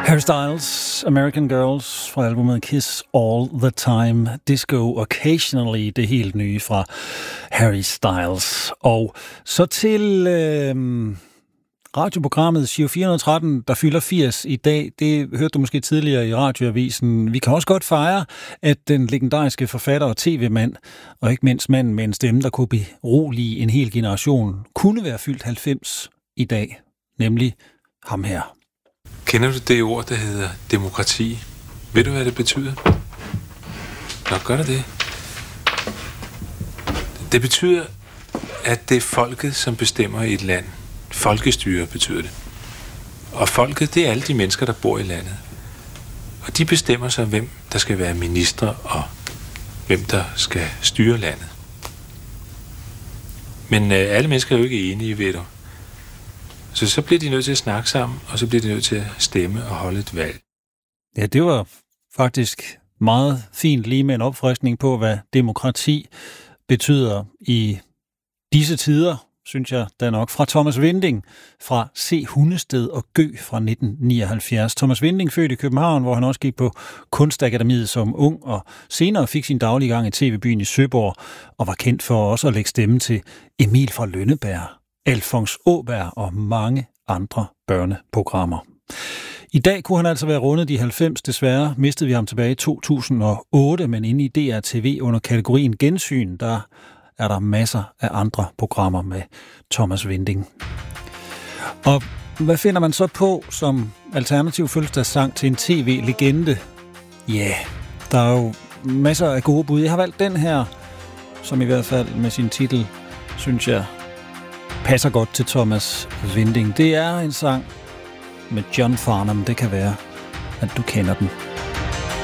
Harry Styles, American Girls fra albumet Kiss All the Time, Disco Occasionally, det helt nye fra Harry Styles. Og så til radioprogrammet Giro 413, der fylder 80 i dag. Det hørte du måske tidligere i radioavisen. Vi kan også godt fejre, at den legendariske forfatter og tv-mand, og ikke mindst manden med en stemme, der kunne berolige en hel generation, kunne være fyldt 90 i dag, nemlig ham her. Kender du det ord, der hedder demokrati? Ved du, hvad det betyder? Nå, gør det. Det betyder, at det er folket, som bestemmer i et land. Folkestyre betyder det. Og folket, det er alle de mennesker, der bor i landet. Og de bestemmer sig, hvem der skal være ministre, og hvem der skal styre landet. Men alle mennesker er jo ikke enige, ved du. Så bliver de nødt til at snakke sammen, og så bliver de nødt til at stemme og holde et valg. Ja, det var faktisk meget fint lige med en opfriskning på, hvad demokrati betyder i disse tider, synes jeg da nok, fra Thomas Winding fra C. Hundested og Gø fra 1979. Thomas Winding født i København, hvor han også gik på Kunstakademiet som ung, og senere fik sin daglige gang i TV-byen i Søborg, og var kendt for også at lægge stemme til Emil fra Lønneberg, Alfons Åberg og mange andre børneprogrammer. I dag kunne han altså være rundet de 90. Desværre mistede vi ham tilbage i 2008, men inde i DRTV under kategorien Gensyn, der er der masser af andre programmer med Thomas Winding. Og hvad finder man så på som alternativ fødselsdagssang til en tv-legende? Ja, der er jo masser af gode bud. Jeg har valgt den her, som i hvert fald med sin titel, synes jeg, passer godt til Thomas Winding. Det er en sang med John Farnham. Det kan være, at du kender den.